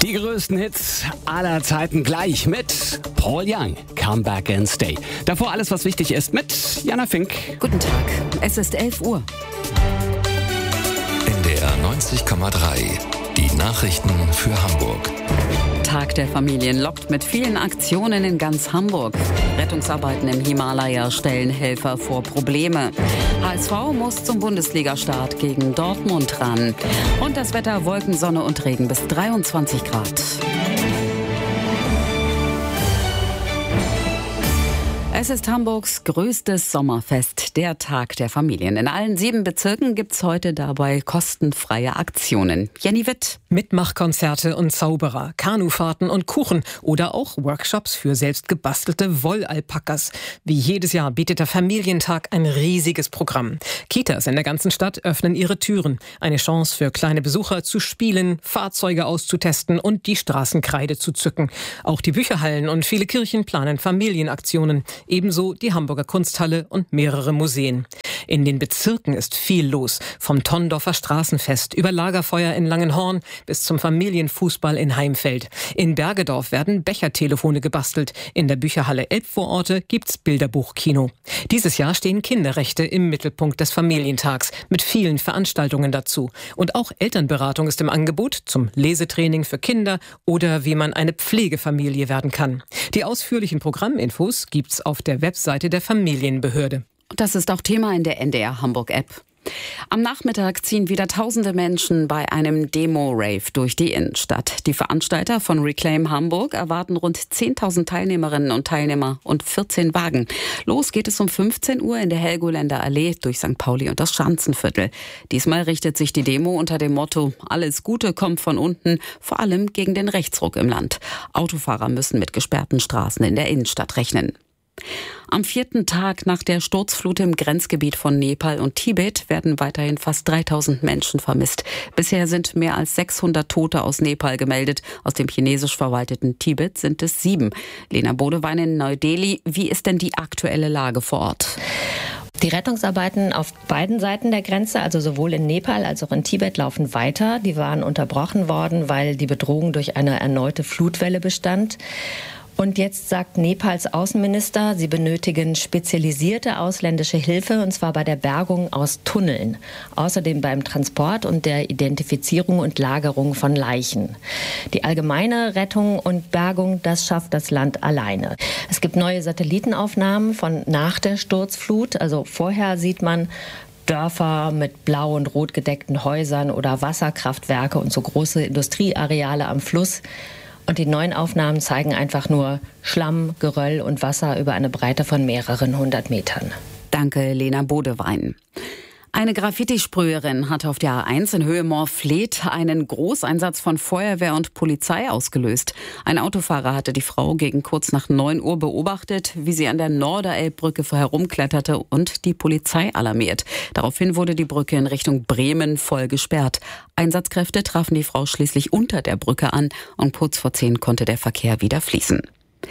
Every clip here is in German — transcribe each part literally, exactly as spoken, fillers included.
Die größten Hits aller Zeiten gleich mit Paul Young, Come Back and Stay. Davor alles, was wichtig ist, mit Jana Fink. Guten Tag, es ist elf Uhr. N D R neunzig Komma drei, die Nachrichten für Hamburg. Tag der Familien lockt mit vielen Aktionen in ganz Hamburg. Rettungsarbeiten im Himalaya stellen Helfer vor Probleme. H S V muss zum Bundesligastart gegen Dortmund ran. Und das Wetter: Wolken, Sonne und Regen bis dreiundzwanzig Grad. Es ist Hamburgs größtes Sommerfest, der Tag der Familien. In allen sieben Bezirken gibt's heute dabei kostenfreie Aktionen. Jenny Witt. Mitmachkonzerte und Zauberer, Kanufahrten und Kuchen oder auch Workshops für selbst gebastelte Wollalpakas. Wie jedes Jahr bietet der Familientag ein riesiges Programm. Kitas in der ganzen Stadt öffnen ihre Türen. Eine Chance für kleine Besucher zu spielen, Fahrzeuge auszutesten und die Straßenkreide zu zücken. Auch die Bücherhallen und viele Kirchen planen Familienaktionen. Ebenso die Hamburger Kunsthalle und mehrere Museen. In den Bezirken ist viel los. Vom Tondorfer Straßenfest über Lagerfeuer in Langenhorn bis zum Familienfußball in Heimfeld. In Bergedorf werden Bechertelefone gebastelt. In der Bücherhalle Elbvororte gibt's Bilderbuchkino. Dieses Jahr stehen Kinderrechte im Mittelpunkt des Familientags mit vielen Veranstaltungen dazu. Und auch Elternberatung ist im Angebot zum Lesetraining für Kinder oder wie man eine Pflegefamilie werden kann. Die ausführlichen Programminfos gibt's auf der Webseite der Familienbehörde. Das ist auch Thema in der N D R Hamburg-App. Am Nachmittag ziehen wieder tausende Menschen bei einem Demo-Rave durch die Innenstadt. Die Veranstalter von Reclaim Hamburg erwarten rund zehntausend Teilnehmerinnen und Teilnehmer und vierzehn Wagen. Los geht es um fünfzehn Uhr in der Helgoländer Allee durch Sankt Pauli und das Schanzenviertel. Diesmal richtet sich die Demo unter dem Motto: Alles Gute kommt von unten, vor allem gegen den Rechtsruck im Land. Autofahrer müssen mit gesperrten Straßen in der Innenstadt rechnen. Am vierten Tag nach der Sturzflut im Grenzgebiet von Nepal und Tibet werden weiterhin fast dreitausend Menschen vermisst. Bisher sind mehr als sechshundert Tote aus Nepal gemeldet. Aus dem chinesisch verwalteten Tibet sind es sieben. Lena Bodewein in Neu-Delhi. Wie ist denn die aktuelle Lage vor Ort? Die Rettungsarbeiten auf beiden Seiten der Grenze, also sowohl in Nepal als auch in Tibet, laufen weiter. Die waren unterbrochen worden, weil die Bedrohung durch eine erneute Flutwelle bestand. Und jetzt sagt Nepals Außenminister, sie benötigen spezialisierte ausländische Hilfe, und zwar bei der Bergung aus Tunneln. Außerdem beim Transport und der Identifizierung und Lagerung von Leichen. Die allgemeine Rettung und Bergung, das schafft das Land alleine. Es gibt neue Satellitenaufnahmen von nach der Sturzflut. Also vorher sieht man Dörfer mit blau und rot gedeckten Häusern oder Wasserkraftwerke und so große Industrieareale am Fluss. Und die neuen Aufnahmen zeigen einfach nur Schlamm, Geröll und Wasser über eine Breite von mehreren hundert Metern. Danke, Lena Bodewein. Eine Graffiti-Sprüherin hat auf der A eins in Höhe Moorfleet einen Großeinsatz von Feuerwehr und Polizei ausgelöst. Ein Autofahrer hatte die Frau gegen kurz nach neun Uhr beobachtet, wie sie an der Norderelbbrücke herumkletterte und die Polizei alarmiert. Daraufhin wurde die Brücke in Richtung Bremen voll gesperrt. Einsatzkräfte trafen die Frau schließlich unter der Brücke an und kurz vor zehn konnte der Verkehr wieder fließen.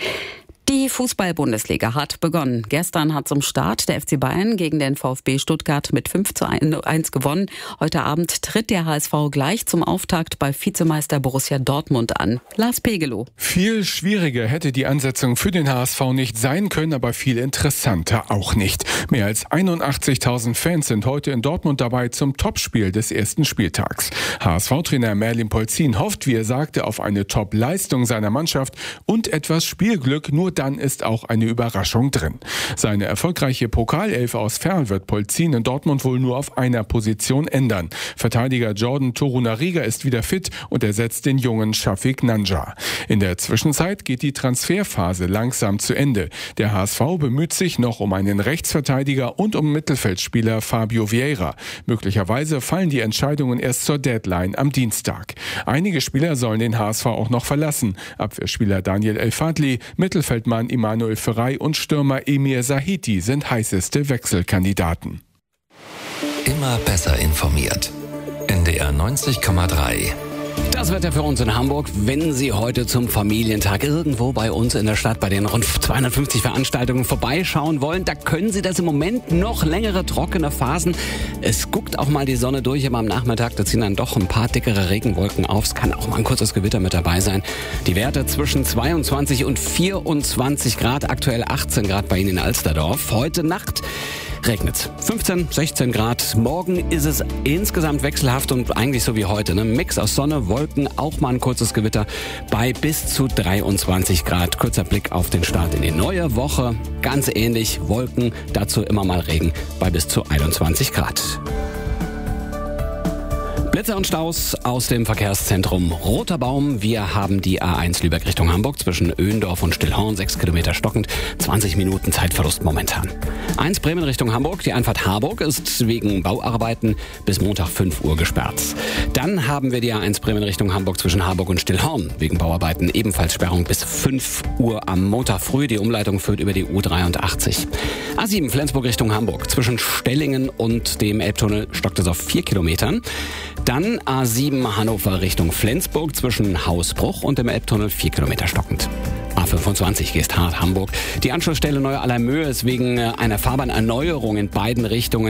Die Fußball-Bundesliga hat begonnen. Gestern hat zum Start der F C Bayern gegen den VfB Stuttgart mit fünf zu eins gewonnen. Heute Abend tritt der H S V gleich zum Auftakt bei Vizemeister Borussia Dortmund an. Lars Pegelow. Viel schwieriger hätte die Ansetzung für den H S V nicht sein können, aber viel interessanter auch nicht. Mehr als einundachtzigtausend Fans sind heute in Dortmund dabei zum Topspiel des ersten Spieltags. H S V-Trainer Merlin Polzin hofft, wie er sagte, auf eine Top-Leistung seiner Mannschaft und etwas Spielglück. Nur dann ist auch eine Überraschung drin. Seine erfolgreiche Pokalelf aus Ferl wird Polzin in Dortmund wohl nur auf einer Position ändern. Verteidiger Jordan Torunariga ist wieder fit und ersetzt den jungen Shafiq Nanja. In der Zwischenzeit geht die Transferphase langsam zu Ende. Der H S V bemüht sich noch um einen Rechtsverteidiger und um Mittelfeldspieler Fabio Vieira. Möglicherweise fallen die Entscheidungen erst zur Deadline am Dienstag. Einige Spieler sollen den H S V auch noch verlassen. Abwehrspieler Daniel El-Fadli, Mittelfeldmann Immanuel Ferrey und Stürmer Emir Sahiti sind heißeste Wechselkandidaten. Immer besser informiert. N D R neunzig Komma drei. Das Wetter für uns in Hamburg, wenn Sie heute zum Familientag irgendwo bei uns in der Stadt bei den rund zweihundertfünfzig Veranstaltungen vorbeischauen wollen, da können Sie das im Moment noch längere trockene Phasen. Es guckt auch mal die Sonne durch, aber am Nachmittag, da ziehen dann doch ein paar dickere Regenwolken auf. Es kann auch mal ein kurzes Gewitter mit dabei sein. Die Werte zwischen zweiundzwanzig und vierundzwanzig Grad, aktuell achtzehn Grad bei Ihnen in Alsterdorf. Heute Nacht regnet fünfzehn, sechzehn Grad. Morgen ist es insgesamt wechselhaft und eigentlich so wie heute. Ne? Mix aus Sonne, Wolken, auch mal ein kurzes Gewitter bei bis zu dreiundzwanzig Grad. Kurzer Blick auf den Start in die neue Woche. Ganz ähnlich, Wolken, dazu immer mal Regen bei bis zu einundzwanzig Grad. Blitzer und Staus aus dem Verkehrszentrum Roter Baum. Wir haben die A eins Lübeck Richtung Hamburg zwischen Öhendorf und Stillhorn, sechs Kilometer stockend, zwanzig Minuten Zeitverlust momentan. eins Bremen Richtung Hamburg, die Einfahrt Harburg ist wegen Bauarbeiten bis Montag fünf Uhr gesperrt. Dann haben wir die A eins Bremen Richtung Hamburg zwischen Harburg und Stillhorn wegen Bauarbeiten ebenfalls Sperrung bis fünf Uhr am Montag früh. Die Umleitung führt über die U dreiundachtzig. A sieben Flensburg Richtung Hamburg zwischen Stellingen und dem Elbtunnel stockt es auf vier Kilometern. Dann A sieben Hannover Richtung Flensburg zwischen Hausbruch und dem Elbtunnel vier Kilometer stockend. A fünfundzwanzig Geesthardt Hamburg. Die Anschlussstelle Neue Allermöhe ist wegen einer Fahrbahnerneuerung in beiden Richtungen